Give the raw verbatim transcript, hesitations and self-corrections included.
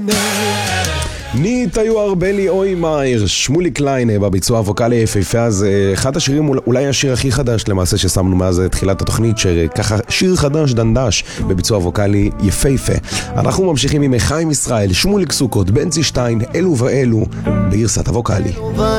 ניט היו ארבלי אוי מאיר, שמולי קליין בביצוע הווקאלי היפהפה. אז אחד השירים, אולי השיר הכי חדש למעשה ששמנו מאז תחילת התוכנית, שככה שיר חדש דנדש בביצוע הווקאלי יפהפה. אנחנו ממשיכים עם חיים ישראל, שמוליק סוכות, בנצי שטיין, אלו ואלו בגרסת הווקאלי.